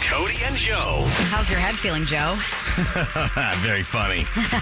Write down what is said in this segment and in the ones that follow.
Cody and Joe. How's your head feeling, Joe? Very funny.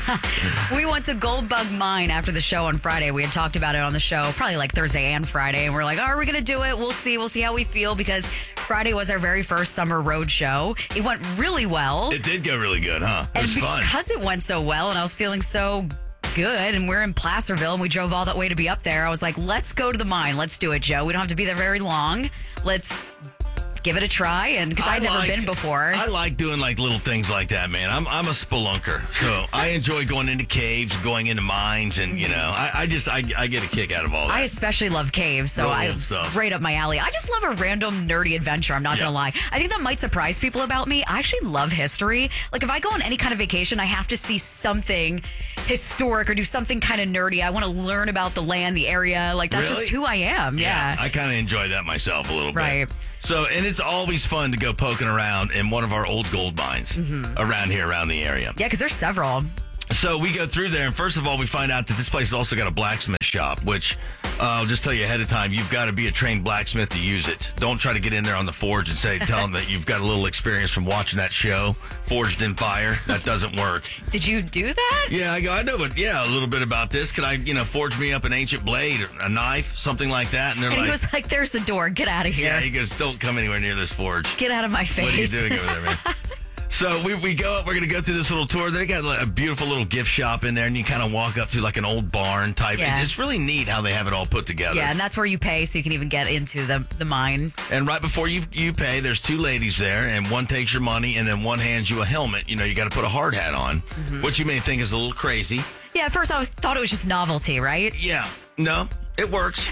We went to Goldbug Mine after the show on Friday. We had talked about it on the show probably like Thursday and Friday. And we're like, oh, are we going to do it? We'll see. We'll see how we feel because Friday was our very first summer road show. It went really well. It did go really good, huh? It was fun. Because it went so well and I was feeling so good and we're in Placerville and we drove all that way to be up there. I was like, let's go to the mine. Let's do it, Joe. We don't have to be there very long. Let's give it a try, and because I'd never been before. I like doing like little things like that, man. I'm a spelunker, so I enjoy going into caves, going into mines, and I get a kick out of all that. I especially love caves, so it's right up my alley. I just love a random nerdy adventure. I'm not gonna lie. I think that might surprise people about me. I actually love history. Like if I go on any kind of vacation, I have to see something historic or do something kind of nerdy. I want to learn about the land, the area. Like that's just who I am. Yeah. I kind of enjoy that myself a little bit. Right. So, and it's always fun to go poking around in one of our old gold mines around here, around the area. Yeah, because there's several. So we go through there, and first of all, we find out that this place has also got a blacksmith shop, which I'll just tell you ahead of time, you've got to be a trained blacksmith to use it. Don't try to get in there on the forge and tell them that you've got a little experience from watching that show, Forged in Fire. That doesn't work. Did you do that? Yeah, I know, but a little bit about this. Could I, forge me up an ancient blade, a knife, something like that? And he was like, there's a door. Get out of here. Yeah, he goes, don't come anywhere near this forge. Get out of my face. What are you doing over there, man? So we go up, we're going to go through this little tour. They got a beautiful little gift shop in there, and you kind of walk up through like an old barn type. Yeah. It's really neat how they have it all put together. Yeah, and that's where you pay so you can even get into the mine. And right before you pay, there's two ladies there, and one takes your money, and then one hands you a helmet. You got to put a hard hat on, which you may think is a little crazy. Yeah, at first I thought it was just novelty, right? Yeah. No, it works.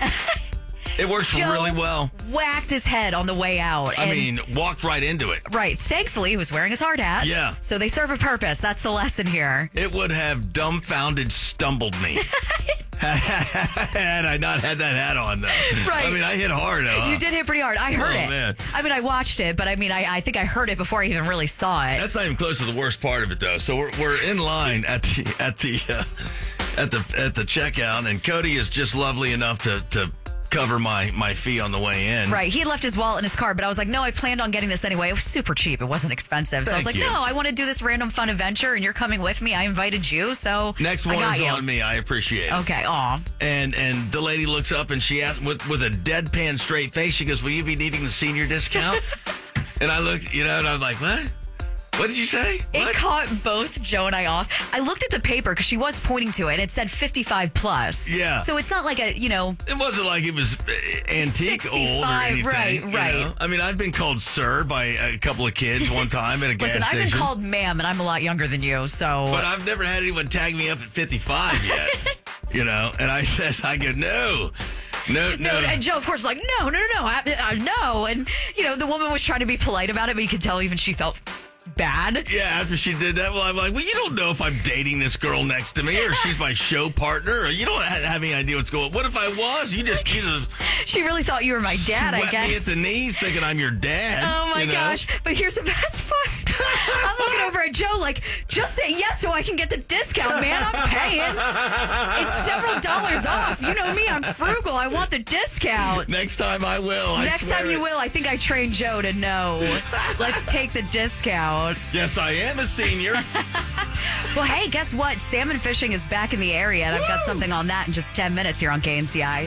It works really well. Whacked his head on the way out. Walked right into it. Right. Thankfully, he was wearing his hard hat. Yeah. So they serve a purpose. That's the lesson here. It would have dumbfounded stumbled me. Had I not had that hat on, though. Right. I hit hard. You did hit pretty hard. I heard it. Man. I watched it, but I think I heard it before I even really saw it. That's not even close to the worst part of it, though. So we're in line at the checkout, and Cody is just lovely enough to cover my fee on the way in. Right. He had left his wallet in his car, but I was like, no, I planned on getting this anyway. It was super cheap. It wasn't expensive. So I was like, no, I want to do this random fun adventure, and you're coming with me. I invited you, so next one is on me. I appreciate it. Okay. Aw. And the lady looks up, and she asked with a deadpan straight face, she goes, will you be needing the senior discount? And I looked, and I was like, what? What did you say? It caught both Joe and I off. I looked at the paper because she was pointing to it. It said 55 plus. Yeah. So it's not like It wasn't like it was antique 65, old or anything. Right. I've been called sir by a couple of kids one time at a gas station. I've been called ma'am, and I'm a lot younger than you, so. But I've never had anyone tag me up at 55 yet. And I go, no. And Joe, of course, was like, no. No. And, the woman was trying to be polite about it, but you could tell even she felt bad. Yeah, after she did that, I'm like, you don't know if I'm dating this girl next to me or she's my show partner, or you don't have any idea what's going on. What if I was? You just She really thought you were my dad, I guess. Me at the knees thinking I'm your dad. Oh my gosh. But here's the best part. I'm looking over at Joe like, just say yes so I can get the discount, man. I'm paying. It's several dollars off. You know me, I'm frugal. I want the discount. Next time I will. Next time you will. I think I trained Joe to know. Let's take the discount. Yes, I am a senior. Well, hey, guess what? Salmon fishing is back in the area, and I've got something on that in just 10 minutes here on KNCI.